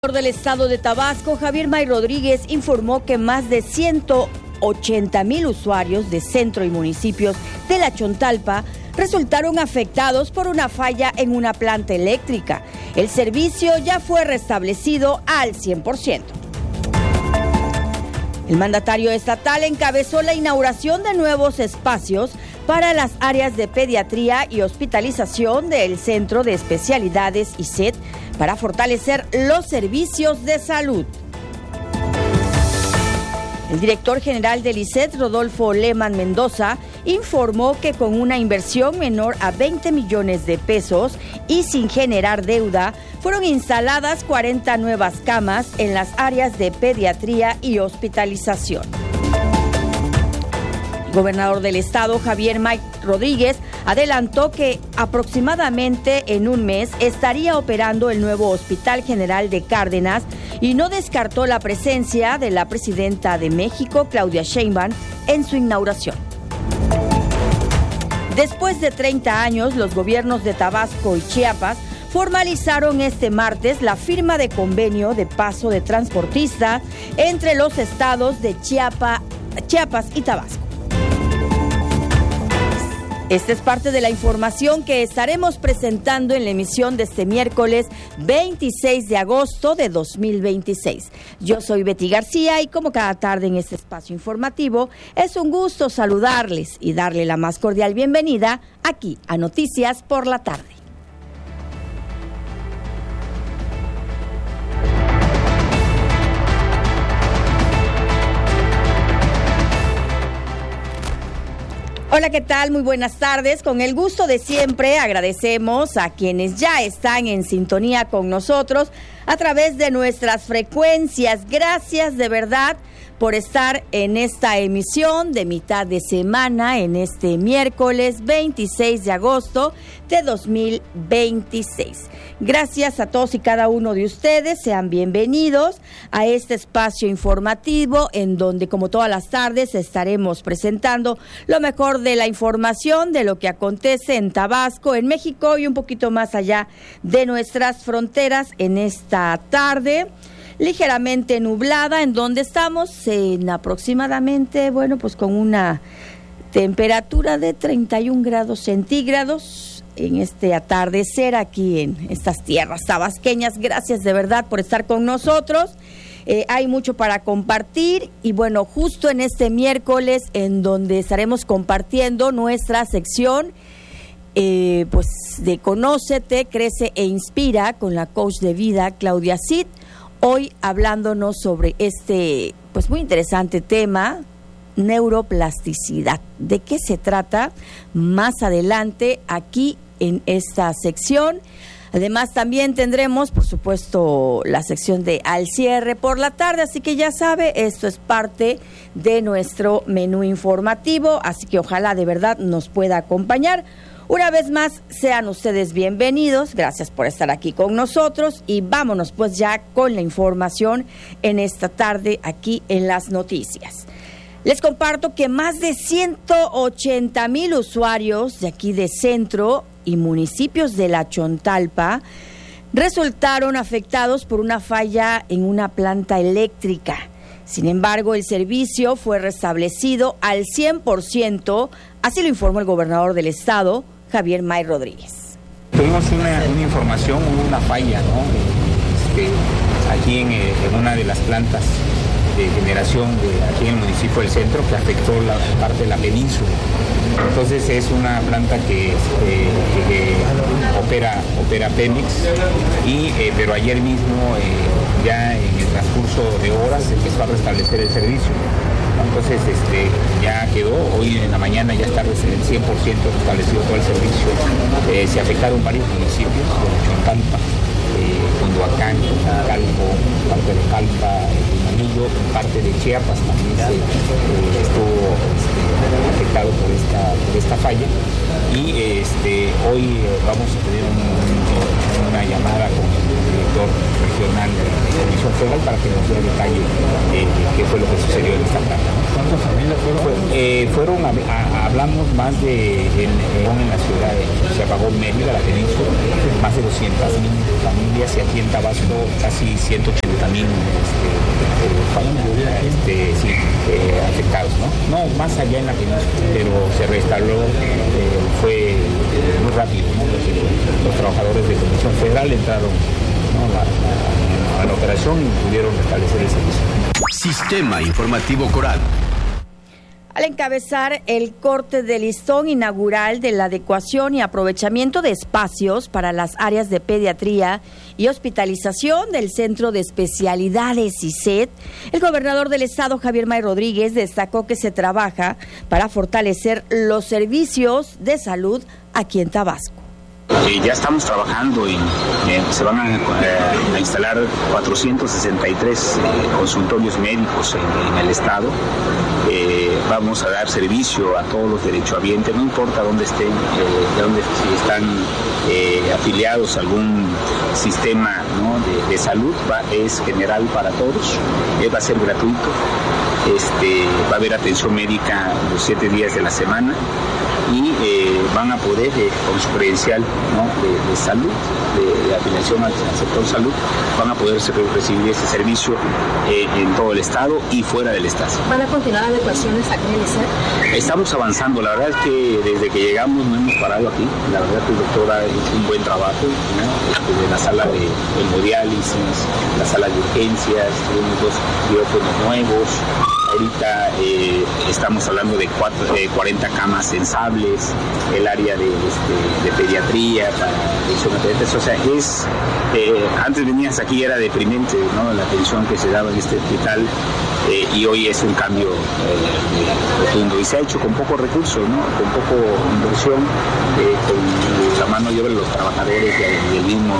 Del estado de Tabasco, Javier May Rodríguez, informó que más de 180,000 usuarios de centro y municipios de La Chontalpa resultaron afectados por una falla en una planta eléctrica. El servicio ya fue restablecido al 100%. El mandatario estatal encabezó la inauguración de nuevos espacios para las áreas de pediatría y hospitalización del Centro de Especialidades ISET para fortalecer los servicios de salud. El director general del ISET, Rodolfo Lehmann Mendoza, informó que con una inversión menor a 20 millones de pesos y sin generar deuda, fueron instaladas 40 nuevas camas en las áreas de pediatría y hospitalización. El gobernador del estado, Javier May Rodríguez, adelantó que aproximadamente en un mes estaría operando el nuevo Hospital General de Cárdenas y no descartó la presencia de la presidenta de México, Claudia Sheinbaum, en su inauguración. Después de 30 años, los gobiernos de Tabasco y Chiapas formalizaron este martes la firma de convenio de paso de transportista entre los estados de Chiapas y Tabasco. Esta es parte de la información que estaremos presentando en la emisión de este miércoles 26 de agosto de 2026. Yo soy Betty García y como cada tarde en este espacio informativo, es un gusto saludarles y darle la más cordial bienvenida aquí a Noticias por la Tarde. Hola, ¿qué tal? Muy buenas tardes. Con el gusto de siempre agradecemos a quienes ya están en sintonía con nosotros a través de nuestras frecuencias. Gracias de verdad por estar en esta emisión de mitad de semana en este miércoles 26 de agosto de 2026. Gracias a todos y cada uno de ustedes. Sean bienvenidos a este espacio informativo en donde, como todas las tardes, estaremos presentando lo mejor de la información de lo que acontece en Tabasco, en México y un poquito más allá de nuestras fronteras en esta tarde. Ligeramente nublada, en donde estamos en aproximadamente, pues con una temperatura de 31 grados centígrados en este atardecer aquí en estas tierras tabasqueñas. Gracias de verdad por estar con nosotros. Hay mucho para compartir y justo en este miércoles en donde estaremos compartiendo nuestra sección de Conócete, Crece e Inspira con la coach de vida Claudia Cid. Hoy hablándonos sobre este muy interesante tema, neuroplasticidad. ¿De qué se trata? Más adelante aquí en esta sección. Además también tendremos, por supuesto, la sección de Al Cierre por la tarde, así que ya sabe, esto es parte de nuestro menú informativo, así que ojalá de verdad nos pueda acompañar. Una vez más, sean ustedes bienvenidos, gracias por estar aquí con nosotros y vámonos pues ya con la información en esta tarde aquí en las noticias. Les comparto que más de 180,000 usuarios de aquí de Centro y municipios de La Chontalpa resultaron afectados por una falla en una planta eléctrica. Sin embargo, el servicio fue restablecido al 100%, así lo informó el gobernador del estado, Javier May Rodríguez. Tuvimos una información, hubo una falla, aquí en una de las plantas de generación aquí en el municipio del Centro que afectó la parte de la península. Entonces es una planta que opera Pemex pero ayer mismo ya en el transcurso de horas empezó a restablecer el servicio. Entonces ya quedó, hoy en la mañana ya está el 100% restablecido todo el servicio. Se afectaron varios municipios, Chontalpa, Cunduacán, Calco, parte de Calpa, Manillo, parte de Chiapas también estuvo afectado por esta falla. Y hoy vamos a tener una llamada con el director regional de la Comisión Federal para que nos dé detalle de qué fue lo que sucedió en esta planta. ¿Cuántas familias fueron? Hablamos más de en la ciudad, se apagó Mérida, la península, más de 200,000 familias, y aquí en Tabasco casi 180,000 afectados, ¿no? No, más allá en la península, pero se restauró, fue muy rápido, ¿no? Los trabajadores de Comisión Federal entraron, ¿no? a la operación y pudieron restablecer el servicio. Sistema Informativo Coral. Al encabezar el corte de listón inaugural de la adecuación y aprovechamiento de espacios para las áreas de pediatría y hospitalización del Centro de Especialidades CICET, el gobernador del estado, Javier May Rodríguez, destacó que se trabaja para fortalecer los servicios de salud aquí en Tabasco. Ya estamos trabajando y se van a instalar 463 consultorios médicos en el estado. Vamos a dar servicio a todos los derechohabientes, no importa dónde estén, si están afiliados a algún sistema, ¿no? de salud, es general para todos, va a ser gratuito, va a haber atención médica los 7 días de la semana. Y van a poder, con su credencial, ¿no? de salud, de afiliación al sector salud, van a poder recibir ese servicio en todo el estado y fuera del estado. ¿Van a continuar adecuaciones aquí en el ICET? Estamos avanzando, la verdad es que desde que llegamos no hemos parado aquí. La verdad que el doctor ha hecho un buen trabajo, ¿no? Desde la sala de hemodiálisis, la sala de urgencias, tenemos 2 quirófanos nuevos. Ahorita estamos hablando de 40 camas sensables, el área de pediatría para atención a pediatras. O sea, antes venías aquí y era deprimente, ¿no? La atención que se daba en este hospital, y hoy es un cambio profundo. Y se ha hecho con pocos recursos, ¿no? Con poco inversión, con la mano de obra de los trabajadores del mismo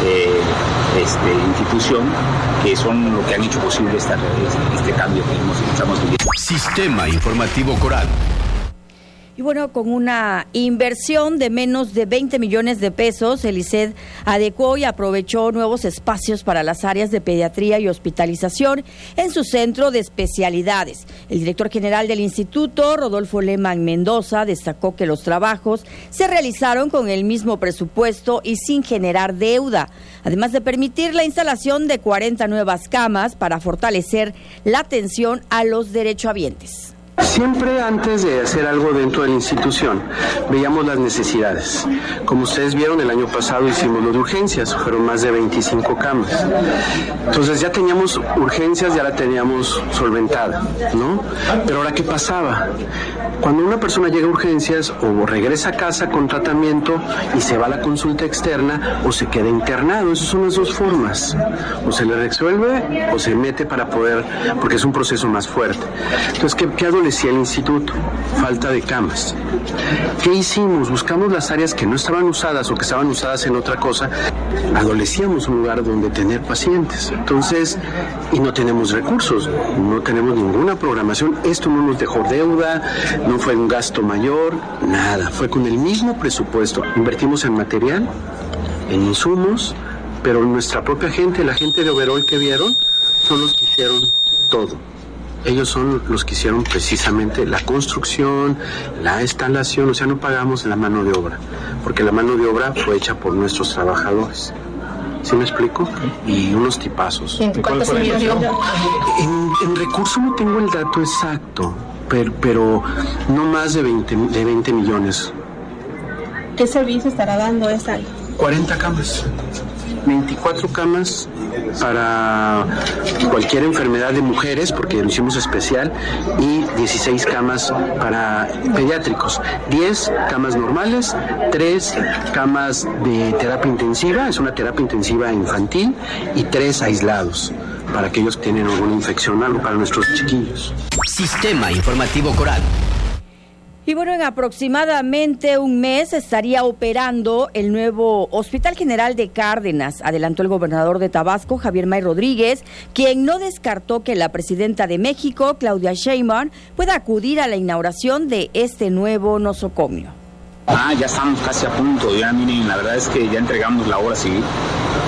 institución, que son lo que han hecho posible este cambio que estamos viviendo. Sistema Informativo Coral. Y bueno, con una inversión de menos de 20 millones de pesos, el ICET adecuó y aprovechó nuevos espacios para las áreas de pediatría y hospitalización en su centro de especialidades. El director general del instituto, Rodolfo Lehmann Mendoza, destacó que los trabajos se realizaron con el mismo presupuesto y sin generar deuda, además de permitir la instalación de 40 nuevas camas para fortalecer la atención a los derechohabientes. Siempre antes de hacer algo dentro de la institución, veíamos las necesidades. Como ustedes vieron, el año pasado hicimos lo de urgencias, fueron más de 25 camas. Entonces ya teníamos urgencias, ya la teníamos solventada, ¿no? Pero ahora, ¿qué pasaba? Cuando una persona llega a urgencias, o regresa a casa con tratamiento y se va a la consulta externa, o se queda internado. Esas son las dos formas. O se le resuelve, o se mete para poder, porque es un proceso más fuerte. Entonces, ¿qué adolecía el instituto? Falta de camas. ¿Qué hicimos? Buscamos las áreas que no estaban usadas o que estaban usadas en otra cosa. Adolecíamos un lugar donde tener pacientes. Entonces, y no tenemos recursos, no tenemos ninguna programación. Esto no nos dejó deuda, no fue un gasto mayor, nada. Fue con el mismo presupuesto. Invertimos en material, en insumos, pero nuestra propia gente, la gente de Overol que vieron, son los que hicieron todo. Ellos son los que hicieron precisamente la construcción, la instalación, o sea, no pagamos la mano de obra, porque la mano de obra fue hecha por nuestros trabajadores. ¿Sí me explico? Y unos tipazos. ¿En cuánto se invirtió? En recursos no tengo el dato exacto, pero no más de 20 millones. ¿Qué servicio estará dando esta? 40 camas. 24 camas para cualquier enfermedad de mujeres, porque lo hicimos especial, y 16 camas para pediátricos, 10 camas normales, 3 camas de terapia intensiva, es una terapia intensiva infantil, y 3 aislados, para aquellos que tienen alguna infección, algo para nuestros chiquillos. Sistema Informativo Coral. Y bueno, en aproximadamente un mes estaría operando el nuevo Hospital General de Cárdenas, adelantó el gobernador de Tabasco, Javier May Rodríguez, quien no descartó que la presidenta de México, Claudia Sheinbaum, pueda acudir a la inauguración de este nuevo nosocomio. Ya estamos casi a punto, ya miren, la verdad es que ya entregamos la obra civil,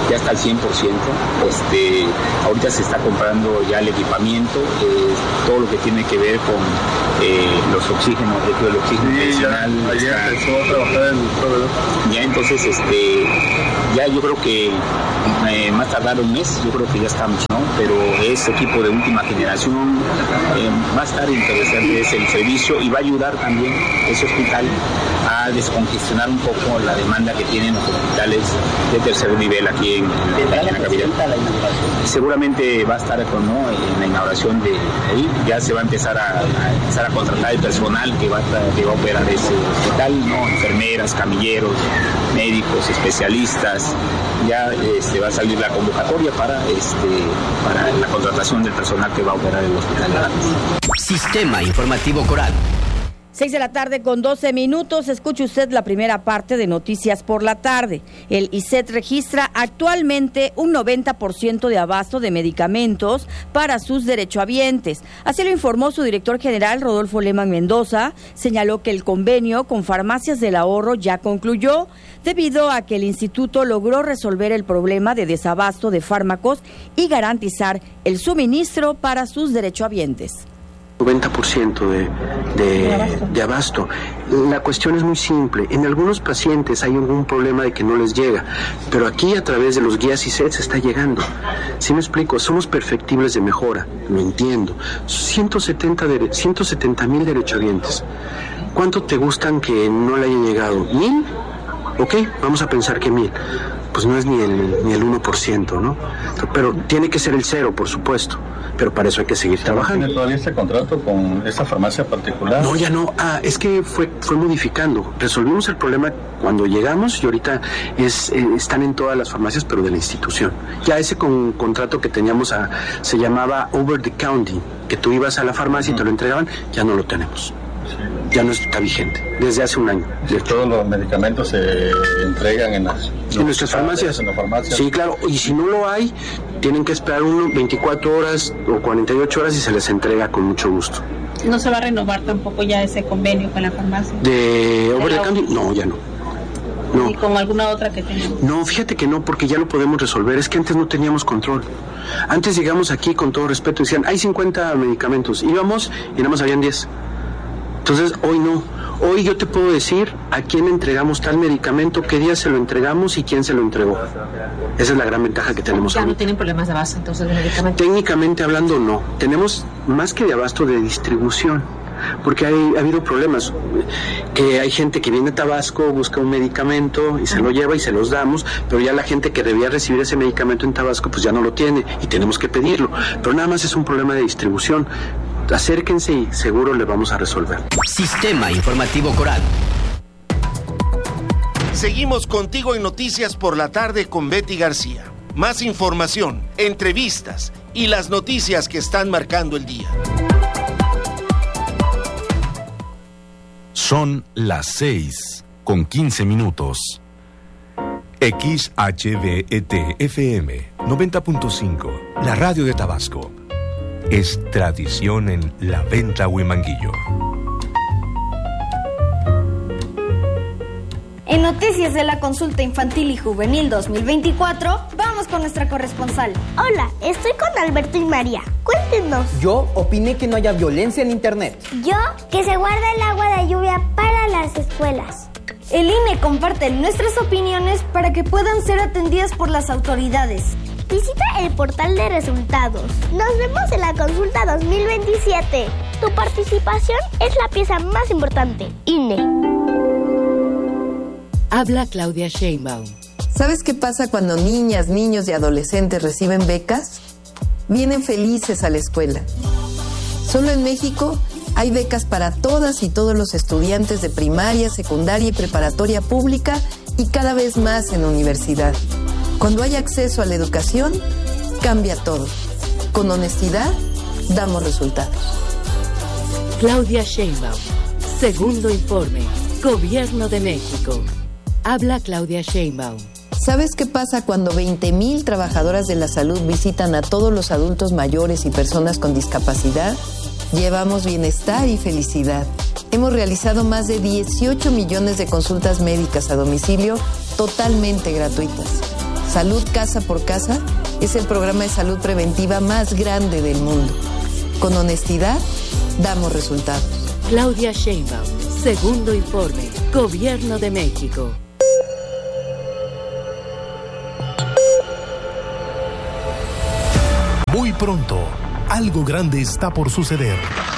ya está al 100%. Ahorita se está comprando ya el equipamiento, todo lo que tiene que ver con los oxígenos, el oxígeno adicional. Ayer empezó a trabajar el proveedor. Ya entonces, ya yo creo que más tardar un mes, yo creo que ya estamos, ¿no? Pero es equipo de última generación, va a estar interesante ese el servicio y va a ayudar también ese hospital a descongestionar un poco la demanda que tienen los hospitales de tercer nivel aquí en la capital. Seguramente va a estar en la inauguración de ahí, ya se va a empezar a contratar el personal que va a operar ese hospital, ¿no? Enfermeras, camilleros, médicos, especialistas. Ya va a salir la convocatoria para la contratación del personal que va a operar el hospital. Sistema Informativo Coral. 6 de la tarde con 12 minutos. Escuche usted la primera parte de Noticias por la Tarde. El ISSSTE registra actualmente un 90% de abasto de medicamentos para sus derechohabientes. Así lo informó su director general, Rodolfo Lehmann Mendoza. Señaló que el convenio con Farmacias del Ahorro ya concluyó, debido a que el instituto logró resolver el problema de desabasto de fármacos y garantizar el suministro para sus derechohabientes. 90% de abasto. La cuestión es muy simple. En algunos pacientes hay algún problema de que no les llega, pero aquí a través de los guías ISSSTE está llegando. ¿Sí me explico? Somos perfectibles de mejora, lo entiendo. 170,000 derechohabientes. ¿Cuánto te gustan que no le hayan llegado? ¿1,000? Ok, vamos a pensar que 1,000. Pues no es ni el 1%, ¿no? Pero tiene que ser el 0, por supuesto. Pero para eso hay que seguir trabajando. ¿Tiene todavía este contrato con esa farmacia particular? No, ya no. Es que fue modificando. Resolvimos el problema cuando llegamos y ahorita están en todas las farmacias, pero de la institución. Ya ese contrato que teníamos se llamaba Over the County, que tú ibas a la farmacia y te lo entregaban, ya no lo tenemos. Ya no está vigente, desde hace un año. ¿Todos los medicamentos se entregan en nuestras farmacias? ¿En las farmacias? Sí, claro, y si no lo hay, tienen que esperar 24 horas o 48 horas y se les entrega con mucho gusto. ¿No se va a renovar tampoco ya ese convenio con la farmacia? ¿De Over the County? No, ya no. ¿Y con alguna otra que tenemos? No, fíjate que no, porque ya lo podemos resolver. Es que antes no teníamos control. Antes llegamos aquí con todo respeto y decían, hay 50 medicamentos. Íbamos y nada más habían 10. Entonces, hoy no. Hoy yo te puedo decir a quién entregamos tal medicamento, qué día se lo entregamos y quién se lo entregó. Esa es la gran ventaja que tenemos. Ya no tienen problemas de abasto, entonces, de medicamentos. Técnicamente hablando, no. Tenemos más que de abasto, de distribución. Porque ha habido problemas, que hay gente que viene a Tabasco, busca un medicamento y se lo lleva y se los damos, pero ya la gente que debía recibir ese medicamento en Tabasco pues ya no lo tiene y tenemos que pedirlo. Pero nada más es un problema de distribución. Acérquense y seguro le vamos a resolver. Sistema Informativo Coral. Seguimos contigo en Noticias por la Tarde con Betty García. Más información, entrevistas y las noticias que están marcando el día. Son las 6:15. XHVET-FM 90.5, la radio de Tabasco. Es tradición en La Venta Huimanguillo. En Noticias de la Consulta Infantil y Juvenil 2024, vamos con nuestra corresponsal. Hola, estoy con Alberto y María. Cuéntenos. Yo opiné que no haya violencia en internet. Yo, que se guarda el agua de lluvia para las escuelas. El INE comparte nuestras opiniones para que puedan ser atendidas por las autoridades. Visita el portal de resultados. Nos vemos en la consulta 2027. Tu participación es la pieza más importante. INE. Habla Claudia Sheinbaum. ¿Sabes qué pasa cuando niñas, niños y adolescentes reciben becas? Vienen felices a la escuela. Solo en México hay becas para todas y todos los estudiantes de primaria, secundaria y preparatoria pública y cada vez más en universidad. Cuando hay acceso a la educación, cambia todo. Con honestidad, damos resultados. Claudia Sheinbaum. Segundo informe. Gobierno de México. Habla Claudia Sheinbaum. ¿Sabes qué pasa cuando 20,000 trabajadoras de la salud visitan a todos los adultos mayores y personas con discapacidad? Llevamos bienestar y felicidad. Hemos realizado más de 18 millones de consultas médicas a domicilio totalmente gratuitas. Salud Casa por Casa es el programa de salud preventiva más grande del mundo. Con honestidad, damos resultados. Claudia Sheinbaum, segundo informe, Gobierno de México. Muy pronto, algo grande está por suceder.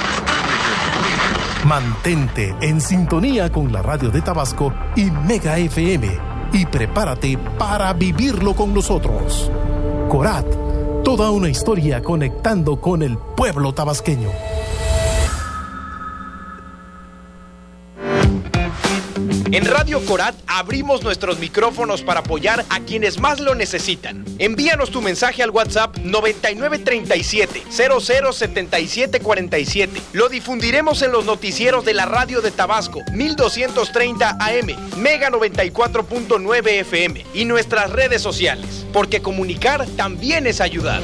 Mantente en sintonía con la radio de Tabasco y Mega FM y prepárate para vivirlo con nosotros. Corat, toda una historia conectando con el pueblo tabasqueño. En Radio Corat abrimos nuestros micrófonos para apoyar a quienes más lo necesitan. Envíanos tu mensaje al WhatsApp 9937-007747. Lo difundiremos en los noticieros de la radio de Tabasco, 1230 AM, Mega 94.9 FM y nuestras redes sociales, porque comunicar también es ayudar.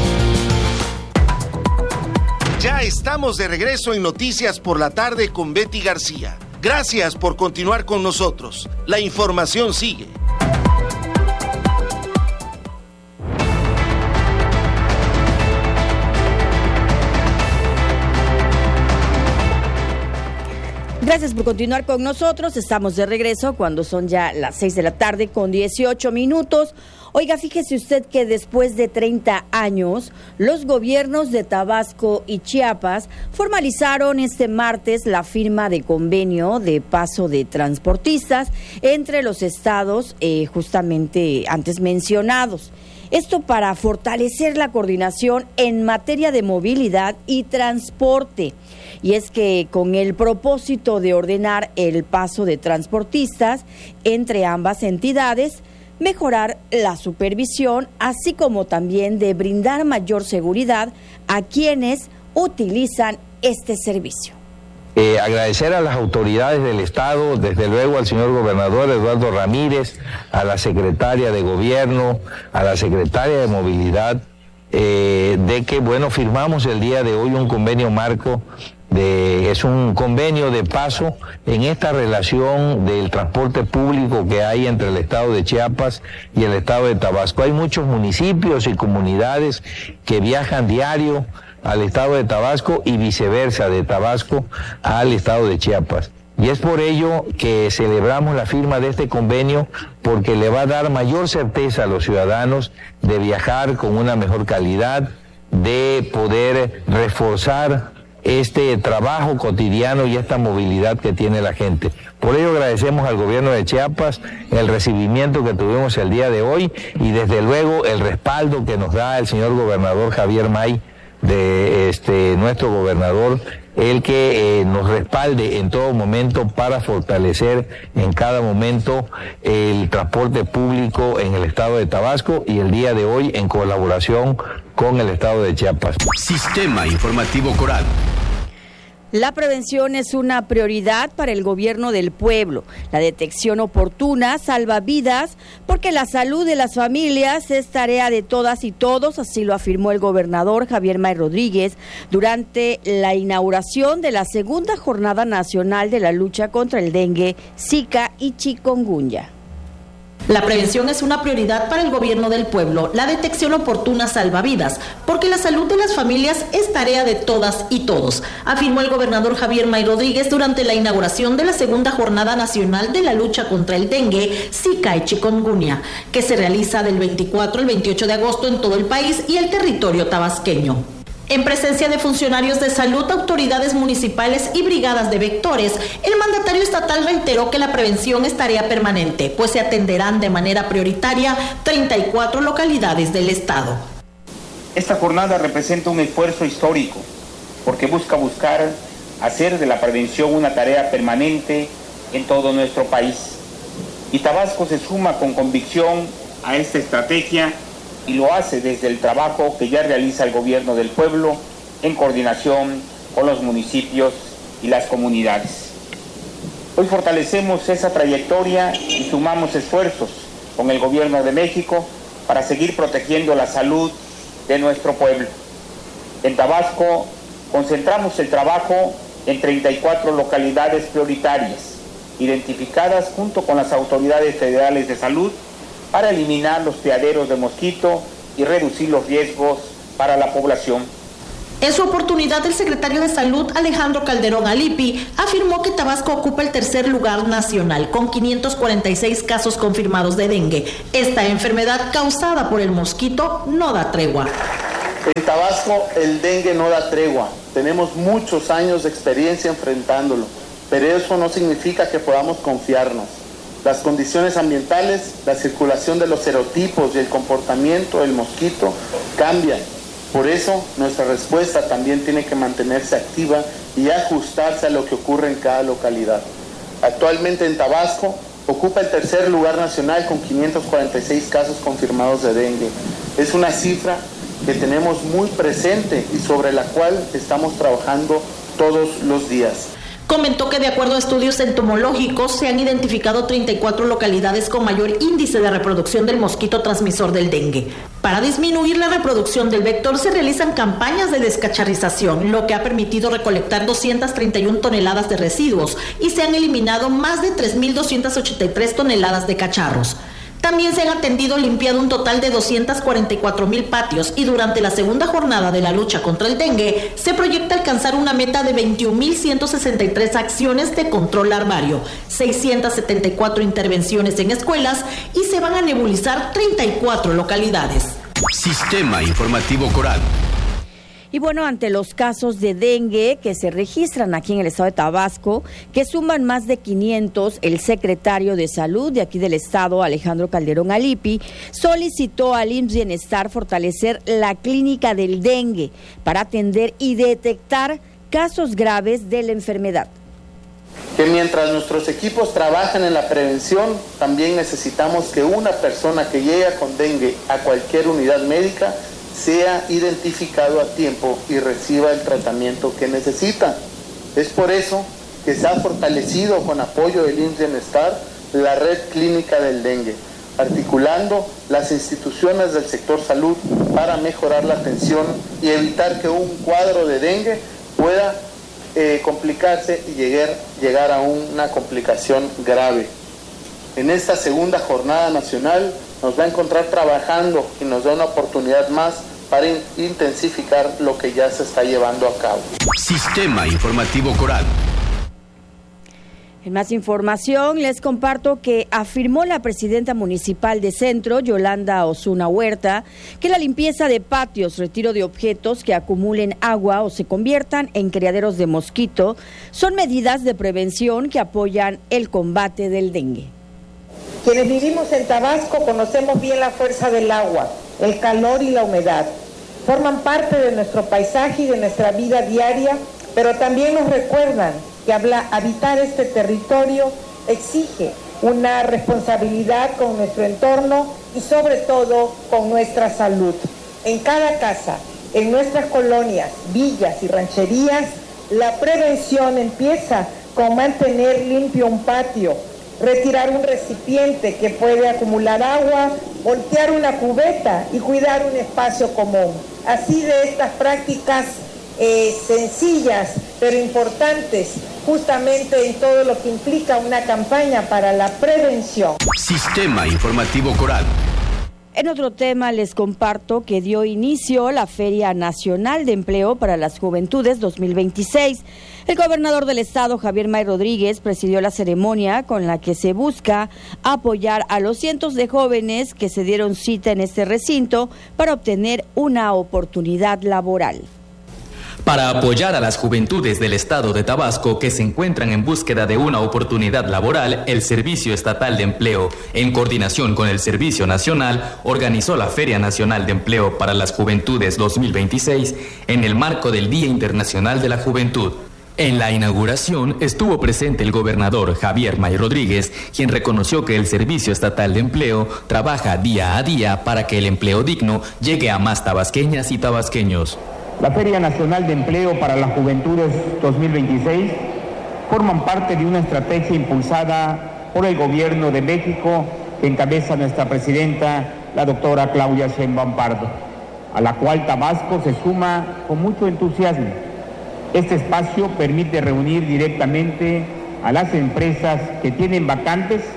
Ya estamos de regreso en Noticias por la Tarde con Betty García. Gracias por continuar con nosotros. La información sigue. Gracias por continuar con nosotros. Estamos de regreso cuando son ya las 6 de la tarde con 18 minutos. Oiga, fíjese usted que después de 30 años, los gobiernos de Tabasco y Chiapas formalizaron este martes la firma de convenio de paso de transportistas entre los estados justamente antes mencionados. Esto para fortalecer la coordinación en materia de movilidad y transporte. Y es que con el propósito de ordenar el paso de transportistas entre ambas entidades, mejorar la supervisión, así como también de brindar mayor seguridad a quienes utilizan este servicio. Agradecer a las autoridades del Estado, desde luego al señor gobernador Eduardo Ramírez, a la secretaria de Gobierno, a la secretaria de Movilidad, de que, bueno, firmamos el día de hoy un convenio marco, es un convenio de paso en esta relación del transporte público que hay entre el Estado de Chiapas y el Estado de Tabasco. Hay muchos municipios y comunidades que viajan diario al Estado de Tabasco y viceversa, de Tabasco al Estado de Chiapas. Y es por ello que celebramos la firma de este convenio, porque le va a dar mayor certeza a los ciudadanos de viajar con una mejor calidad, de poder reforzar este trabajo cotidiano y esta movilidad que tiene la gente. Por ello agradecemos al gobierno de Chiapas el recibimiento que tuvimos el día de hoy y desde luego el respaldo que nos da el señor gobernador Javier May, de nuestro gobernador, el que nos respalde en todo momento para fortalecer en cada momento el transporte público en el estado de Tabasco y el día de hoy en colaboración con el estado de Chiapas. Sistema Informativo Coral. La prevención es una prioridad para el gobierno del pueblo. La detección oportuna salva vidas porque la salud de las familias es tarea de todas y todos, así lo afirmó el gobernador Javier May Rodríguez durante la inauguración de la segunda Jornada Nacional de la Lucha contra el Dengue, Zika y Chikungunya. La prevención es una prioridad para el gobierno del pueblo. La detección oportuna salva vidas, porque la salud de las familias es tarea de todas y todos, afirmó el gobernador Javier May Rodríguez durante la inauguración de la segunda Jornada Nacional de la Lucha contra el Dengue, Zika y Chikungunya, que se realiza del 24 al 28 de agosto en todo el país y el territorio tabasqueño. En presencia de funcionarios de salud, autoridades municipales y brigadas de vectores, el mandatario estatal reiteró que la prevención es tarea permanente, pues se atenderán de manera prioritaria 34 localidades del estado. Esta jornada representa un esfuerzo histórico, porque busca hacer de la prevención una tarea permanente en todo nuestro país. Y Tabasco se suma con convicción a esta estrategia y lo hace desde el trabajo que ya realiza el gobierno del pueblo en coordinación con los municipios y las comunidades. Hoy fortalecemos esa trayectoria y sumamos esfuerzos con el gobierno de México para seguir protegiendo la salud de nuestro pueblo. En Tabasco concentramos el trabajo en 34 localidades prioritarias, identificadas junto con las autoridades federales de salud para eliminar los criaderos de mosquito y reducir los riesgos para la población. En su oportunidad, el secretario de Salud, Alejandro Calderón Alipi, afirmó que Tabasco ocupa el tercer lugar nacional, con 546 casos confirmados de dengue. Esta enfermedad causada por el mosquito no da tregua. En Tabasco el dengue no da tregua. Tenemos muchos años de experiencia enfrentándolo, pero eso no significa que podamos confiarnos. Las condiciones ambientales, la circulación de los serotipos y el comportamiento del mosquito cambian. Por eso, nuestra respuesta también tiene que mantenerse activa y ajustarse a lo que ocurre en cada localidad. Actualmente en Tabasco ocupa el tercer lugar nacional con 546 casos confirmados de dengue. Es una cifra que tenemos muy presente y sobre la cual estamos trabajando todos los días. Comentó que de acuerdo a estudios entomológicos se han identificado 34 localidades con mayor índice de reproducción del mosquito transmisor del dengue. Para disminuir la reproducción del vector se realizan campañas de descacharrización, lo que ha permitido recolectar 231 toneladas de residuos y se han eliminado más de 3.283 toneladas de cacharros. También se han atendido o limpiado un total de 244,000 patios y durante la segunda jornada de la lucha contra el dengue se proyecta alcanzar una meta de 21.163 acciones de control larvario, 674 intervenciones en escuelas y se van a nebulizar 34 localidades. Sistema Informativo Coral. Y bueno, ante los casos de dengue que se registran aquí en el estado de Tabasco, que suman más de 500, el secretario de Salud de aquí del estado, Alejandro Calderón Alipi, solicitó al IMSS Bienestar fortalecer la clínica del dengue para atender y detectar casos graves de la enfermedad. Que mientras nuestros equipos trabajan en la prevención, también necesitamos que una persona que llega con dengue a cualquier unidad médica sea identificado a tiempo y reciba el tratamiento que necesita. Es por eso que se ha fortalecido con apoyo del IMSS Bienestar la red clínica del dengue, articulando las instituciones del sector salud para mejorar la atención y evitar que un cuadro de dengue pueda complicarse y llegar a una complicación grave. En esta segunda jornada nacional nos va a encontrar trabajando y nos da una oportunidad más para intensificar lo que ya se está llevando a cabo. Sistema Informativo Coral. En más información, les comparto que afirmó la presidenta municipal de Centro, Yolanda Osuna Huerta, que la limpieza de patios, retiro de objetos que acumulen agua o se conviertan en criaderos de mosquito son medidas de prevención que apoyan el combate del dengue. Quienes vivimos en Tabasco conocemos bien la fuerza del agua, el calor y la humedad. Forman parte de nuestro paisaje y de nuestra vida diaria, pero también nos recuerdan que habitar este territorio exige una responsabilidad con nuestro entorno y sobre todo con nuestra salud. En cada casa, en nuestras colonias, villas y rancherías, la prevención empieza con mantener limpio un patio, retirar un recipiente que puede acumular agua, voltear una cubeta y cuidar un espacio común. Así de estas prácticas sencillas pero importantes, justamente en todo lo que implica una campaña para la prevención. Sistema Informativo Coral. En otro tema les comparto que dio inicio la Feria Nacional de Empleo para las Juventudes 2026. El gobernador del estado, Javier May Rodríguez, presidió la ceremonia con la que se busca apoyar a los cientos de jóvenes que se dieron cita en este recinto para obtener una oportunidad laboral. Para apoyar a las juventudes del estado de Tabasco que se encuentran en búsqueda de una oportunidad laboral, el Servicio Estatal de Empleo, en coordinación con el Servicio Nacional, organizó la Feria Nacional de Empleo para las Juventudes 2026 en el marco del Día Internacional de la Juventud. En la inauguración estuvo presente el gobernador Javier May Rodríguez, quien reconoció que el Servicio Estatal de Empleo trabaja día a día para que el empleo digno llegue a más tabasqueñas y tabasqueños. La Feria Nacional de Empleo para las Juventudes 2026 forman parte de una estrategia impulsada por el Gobierno de México que encabeza nuestra presidenta, la doctora Claudia Sheinbaum Pardo, a la cual Tabasco se suma con mucho entusiasmo. Este espacio permite reunir directamente a las empresas que tienen vacantes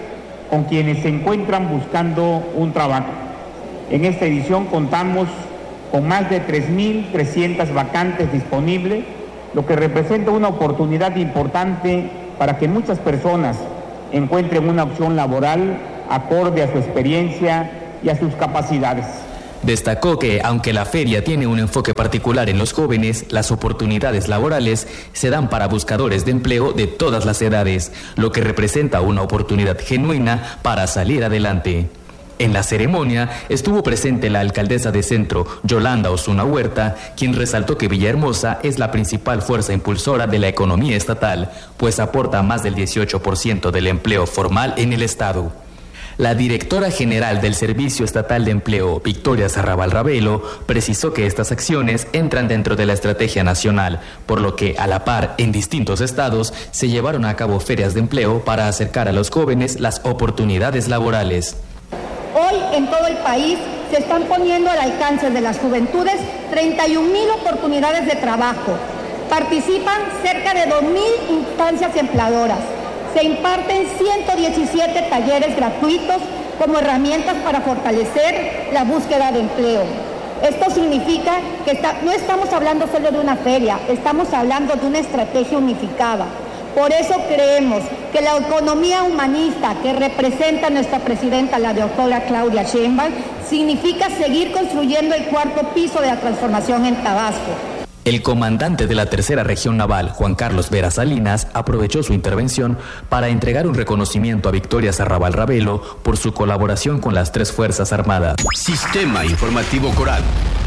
con quienes se encuentran buscando un trabajo. En esta edición contamos con más de 3.300 vacantes disponibles, lo que representa una oportunidad importante para que muchas personas encuentren una opción laboral acorde a su experiencia y a sus capacidades. Destacó que, aunque la feria tiene un enfoque particular en los jóvenes, las oportunidades laborales se dan para buscadores de empleo de todas las edades, lo que representa una oportunidad genuina para salir adelante. En la ceremonia estuvo presente la alcaldesa de Centro, Yolanda Osuna Huerta, quien resaltó que Villahermosa es la principal fuerza impulsora de la economía estatal, pues aporta más del 18% del empleo formal en el estado. La directora general del Servicio Estatal de Empleo, Victoria Sarrabal Ravelo, precisó que estas acciones entran dentro de la estrategia nacional, por lo que a la par en distintos estados se llevaron a cabo ferias de empleo para acercar a los jóvenes las oportunidades laborales. Hoy en todo el país se están poniendo al alcance de las juventudes 31.000 oportunidades de trabajo. Participan cerca de 2.000 instancias empleadoras. Se imparten 117 talleres gratuitos como herramientas para fortalecer la búsqueda de empleo. Esto significa que no estamos hablando solo de una feria, estamos hablando de una estrategia unificada. Por eso creemos que la economía humanista que representa nuestra presidenta, la doctora Claudia Sheinbaum, significa seguir construyendo el cuarto piso de la transformación en Tabasco. El comandante de la Tercera Región Naval, Juan Carlos Vera Salinas, aprovechó su intervención para entregar un reconocimiento a Victoria Sarrabal Ravelo por su colaboración con las 3 Fuerzas Armadas. Sistema Informativo Coral.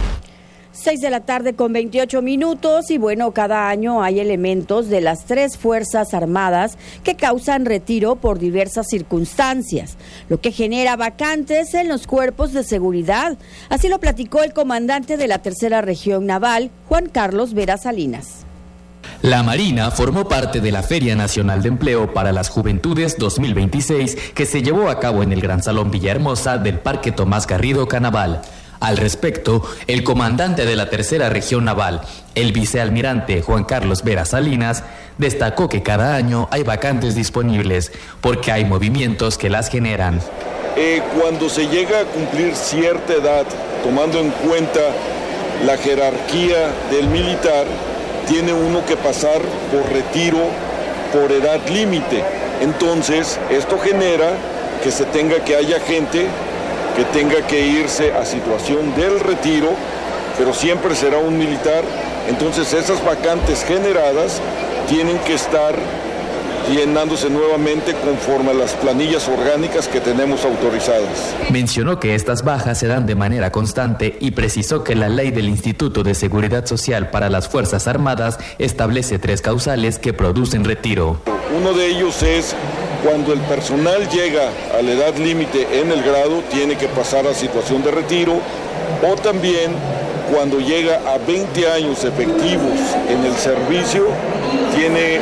6:28 p.m. y bueno, cada año hay elementos de las 3 Fuerzas Armadas que causan retiro por diversas circunstancias, lo que genera vacantes en los cuerpos de seguridad. Así lo platicó el comandante de la Tercera Región Naval, Juan Carlos Vera Salinas. La Marina formó parte de la Feria Nacional de Empleo para las Juventudes 2026 que se llevó a cabo en el Gran Salón Villahermosa del Parque Tomás Garrido Canaval. Al respecto, el comandante de la Tercera Región Naval, el vicealmirante Juan Carlos Vera Salinas, destacó que cada año hay vacantes disponibles porque hay movimientos que las generan. Cuando se llega a cumplir cierta edad, tomando en cuenta la jerarquía del militar, tiene uno que pasar por retiro por edad límite. Entonces, esto genera que haya gente que tenga que irse a situación del retiro, pero siempre será un militar. Entonces esas vacantes generadas tienen que estar llenándose nuevamente conforme a las planillas orgánicas que tenemos autorizadas. Mencionó que estas bajas se dan de manera constante y precisó que la ley del Instituto de Seguridad Social para las Fuerzas Armadas establece 3 causales que producen retiro. Uno de ellos es cuando el personal llega a la edad límite en el grado, tiene que pasar a situación de retiro, o también cuando llega a 20 años efectivos en el servicio, tiene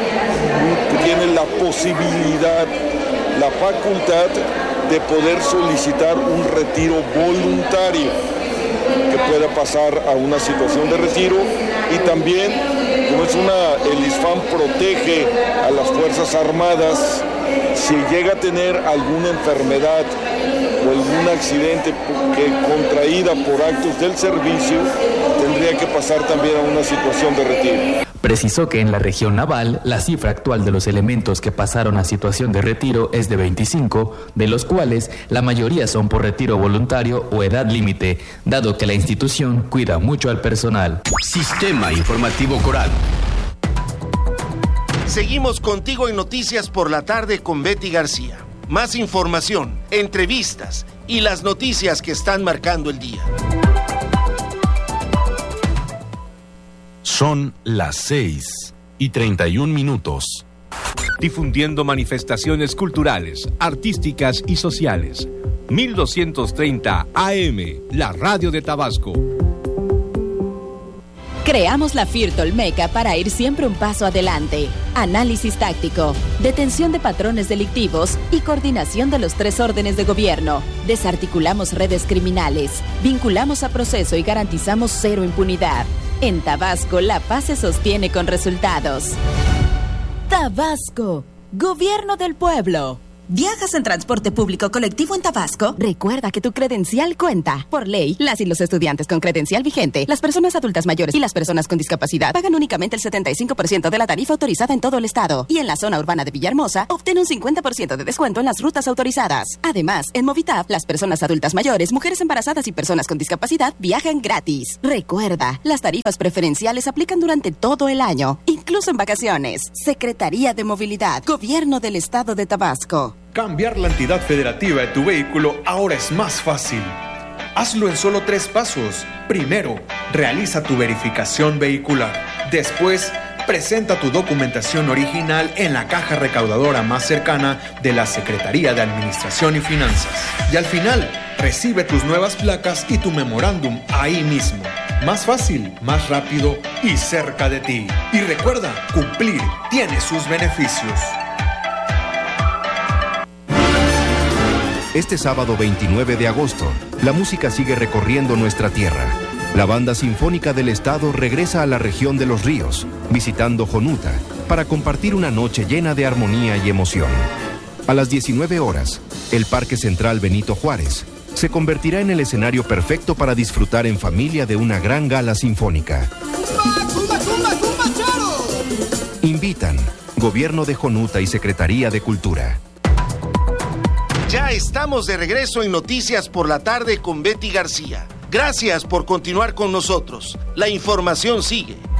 la posibilidad, la facultad de poder solicitar un retiro voluntario, que pueda pasar a una situación de retiro. Y también, como el ISFAM protege a las Fuerzas Armadas, si llega a tener alguna enfermedad o algún accidente contraída por actos del servicio, tendría que pasar también a una situación de retiro. Precisó que en la región naval, la cifra actual de los elementos que pasaron a situación de retiro es de 25, de los cuales la mayoría son por retiro voluntario o edad límite, dado que la institución cuida mucho al personal. Sistema Informativo Coral. Seguimos contigo en Noticias por la Tarde con Betty García. Más información, entrevistas y las noticias que están marcando el día. Son las 6:31. Difundiendo manifestaciones culturales, artísticas y sociales. 1230 AM, la radio de Tabasco. Creamos la FIR Tolmeca para ir siempre un paso adelante. Análisis táctico, detención de patrones delictivos y coordinación de los 3 órdenes de gobierno. Desarticulamos redes criminales, vinculamos a proceso y garantizamos 0 impunidad. En Tabasco, la paz se sostiene con resultados. Tabasco, Gobierno del Pueblo. ¿Viajas en transporte público colectivo en Tabasco? Recuerda que tu credencial cuenta. Por ley, las y los estudiantes con credencial vigente, las personas adultas mayores y las personas con discapacidad pagan únicamente el 75% de la tarifa autorizada en todo el estado. Y en la zona urbana de Villahermosa, obtén un 50% de descuento en las rutas autorizadas. Además, en Movitap, las personas adultas mayores, mujeres embarazadas y personas con discapacidad viajan gratis. Recuerda, las tarifas preferenciales aplican durante todo el año, incluso en vacaciones. Secretaría de Movilidad, Gobierno del Estado de Tabasco. Cambiar la entidad federativa de tu vehículo ahora es más fácil. Hazlo en solo 3 pasos. Primero, realiza tu verificación vehicular. Después, presenta tu documentación original en la caja recaudadora más cercana de la Secretaría de Administración y Finanzas. Y al final, recibe tus nuevas placas y tu memorándum ahí mismo. Más fácil, más rápido y cerca de ti. Y recuerda, cumplir tiene sus beneficios. Este sábado 29 de agosto, la música sigue recorriendo nuestra tierra. La Banda Sinfónica del Estado regresa a la región de Los Ríos, visitando Jonuta, para compartir una noche llena de armonía y emoción. A las 19 horas, el Parque Central Benito Juárez se convertirá en el escenario perfecto para disfrutar en familia de una gran gala sinfónica. Invitan Gobierno de Jonuta y Secretaría de Cultura. Ya estamos de regreso en Noticias por la Tarde con Betty García. Gracias por continuar con nosotros. La información sigue.